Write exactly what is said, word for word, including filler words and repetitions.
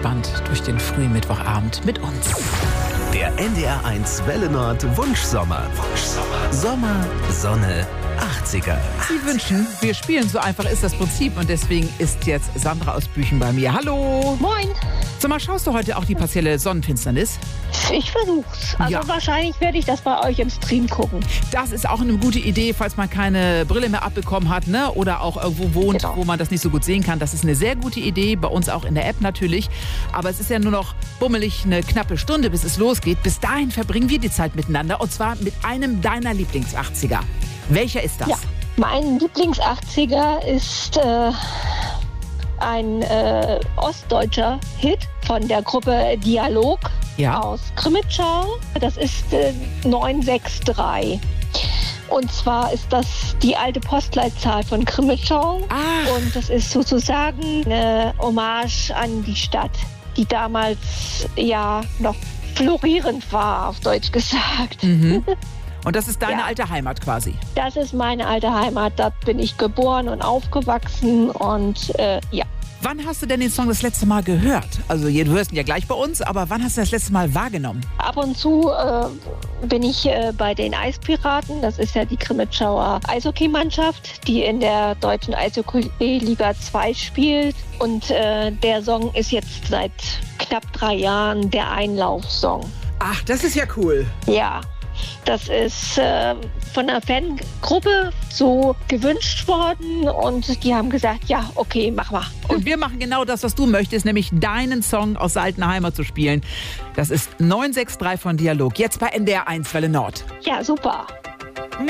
entspannt durch den frühen Mittwochabend mit uns. Der N D R eins Welle Nord Wunschsommer. Wunschsommer. Sommer, Sonne, achtziger. Sie wünschen, wir spielen, so einfach ist das Prinzip. Und deswegen ist jetzt Sandra aus Büchen bei mir. Hallo. Moin. Sag mal, schaust du heute auch die partielle Sonnenfinsternis? Ich versuch's. Also Ja. wahrscheinlich werde ich das bei euch im Stream gucken. Das ist auch eine gute Idee, falls man keine Brille mehr abbekommen hat, ne? Oder auch irgendwo wohnt, Genau. wo man das nicht so gut sehen kann. Das ist eine sehr gute Idee, bei uns auch in der App natürlich. Aber es ist ja nur noch bummelig eine knappe Stunde, bis es losgeht. Bis dahin verbringen wir die Zeit miteinander, und zwar mit einem deiner Lieblings-achtziger. Welcher ist das? Ja. Mein Lieblings-achtziger ist äh, ein äh, ostdeutscher Hit von der Gruppe Dialog Ja. aus Krimitschau. Das ist äh, neun sechs drei. Und zwar ist das die alte Postleitzahl von Krimitschau. Ah. Und das ist sozusagen eine Hommage an die Stadt, die damals ja noch florierend war, auf Deutsch gesagt. Mhm. Und das ist deine Ja. alte Heimat quasi. Das ist meine alte Heimat, dort bin ich geboren und aufgewachsen und äh, ja. Wann hast du denn den Song das letzte Mal gehört? Also du hörst ihn ja gleich bei uns, aber wann hast du das letzte Mal wahrgenommen? Ab und zu äh, bin ich äh, bei den Eispiraten, das ist ja die Krimitschauer Eishockeymannschaft, die in der deutschen Eishockey-Liga zwei spielt. Und äh, der Song ist jetzt seit knapp drei Jahren der Einlaufsong. Ach, das ist ja cool. Ja. Das ist äh, von einer Fangruppe so gewünscht worden und die haben gesagt, ja, okay, mach mal. Und wir machen genau das, was du möchtest, nämlich deinen Song aus der alten Heimat zu spielen. Das ist neun sechs drei von Dialog, jetzt bei N D R eins Welle Nord. Ja, super.